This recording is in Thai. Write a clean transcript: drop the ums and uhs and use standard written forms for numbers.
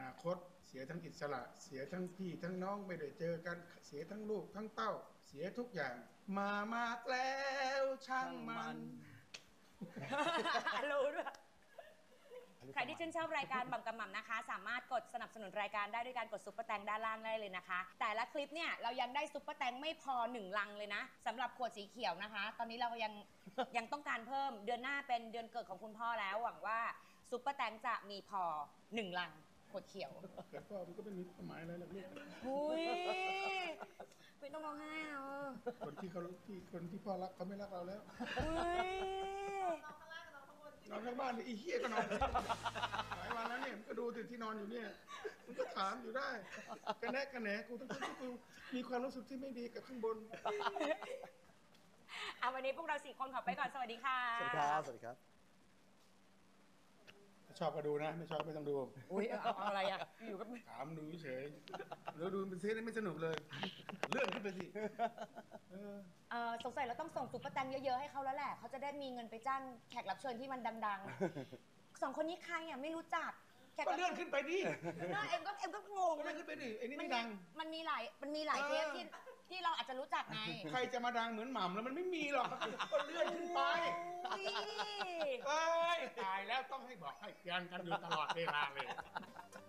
นาคตเสียทั้งอิสระเสียทั้งพี่ทั้งน้องไม่ได้เจอกันเสียทั้งลูกทั้งเต้าเสียทุกอย่างมากแล้วช่างมันรู้ด้วยใครที่ชื่นชอบรายการหม่ำกับหม่ำนะคะสามารถกดสนับสนุนรายการได้ด้วยการกดซุปเปอร์แตงด้านล่างได้เลยนะคะแต่ละคลิปเนี่ยเรายังได้ซุปเปอร์แตงไม่พอ1ลังเลยนะสำหรับขวดสีเขียวนะคะตอนนี้เรายังต้องการเพิ่มเดือนหน้าเป็นเดือนเกิดของคุณพ่อแล้วหวังว่าซุปเปอร์แตงจะมีพอ1ลังขวดเขียวเกิดพ่อมันก็ไม่มีความหมายอะไรหรอกลูกหุยไม่ต้องร้องไห้อ่ะคนที่พ่อรักเขาไม่รักเราแล้วนอนข้างบ้านนี่อีเหี้ยก็นอนหลายวันแล้วเนี่ยมันก็ดูถึงที่นอนอยู่เนี่ยมันก็ถามอยู่ได้กระแนะกระแหนกูทั้งที่กูมีความรู้สึกที่ไม่ดีกับข้างบนวันนี้พวกเรา4 คนขอไปก่อนสวัสดีค่ะสวัสดีครับสวัสดีครับชอบก็ดูนะไม่ชอบไม่ต้องดูอุ้ยเอาอะไรอ่ะอยู่ก็ถามดูเฉยแล้วดูเป็นเซตไม่สนุกเลยเลื่อนขึ้นไปสิสงสัยเราต้องส่งซุปเปอร์แตงเยอะๆให้เขาแล้วแหละเขาจะได้มีเงินไปจ้างแขกรับเชิญที่มันดังๆ2 คนนี้ใครอ่ะไม่รู้จักก็เลื่อนขึ้นไปดิน่าเอ็มก็งงเลื่อนขึ้นไปดิไอ้นี่ไม่ดังมันมีหลายเทปที่เราอาจจะรู้จักไงใครจะมาดังเหมือนหม่ำแล้วมันไม่มีหรอกก็เลื่อนขึ้นไปตายแล้วต้องให้บอกให้เตือนกันอยู่ตลอดเวลาเลย